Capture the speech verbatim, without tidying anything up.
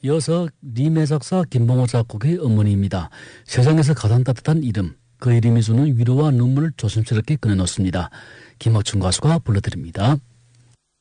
이어서 리메 작사 김봉호 작곡의 어머니입니다. 세상에서 가장 따뜻한 이름, 그 이름이 주는 위로와 눈물을 조심스럽게 꺼내놓습니다. 김어춘 가수가 불러드립니다.